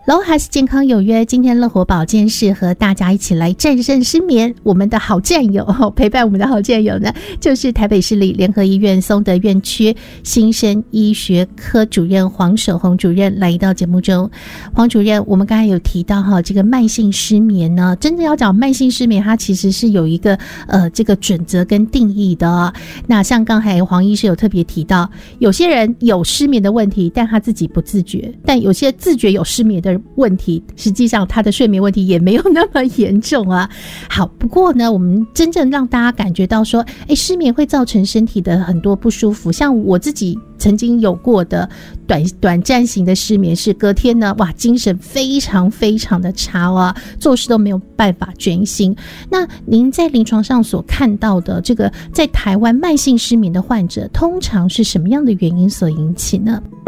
喽哈是健康有约，今天乐活保健室和大家一起来战胜失眠。我们的好战友陪伴我们的好战友呢，就是台北市立联合医院松德院区新生医学科主任黄守宏主任来到节目中。黄主任，我们刚才有提到这个慢性失眠呢，真的要讲慢性失眠，它其实是有一个这个准则跟定义的那像刚才黄医师有特别提到，有些人有失眠的问题，但他自己不自觉，但有些自觉有失眠的问题，实际上他的睡眠问题也没有那么严重啊。好，不过呢，我们真正让大家感觉到说，失眠会造成身体的很多不舒服，像我自己曾经有过的短暂型的失眠，是隔天呢，哇，精神非常非常的差啊，做事都没有办法专心。那您在临床上所看到的这个在台湾慢性失眠的患者，通常是什么样的原因所引起呢？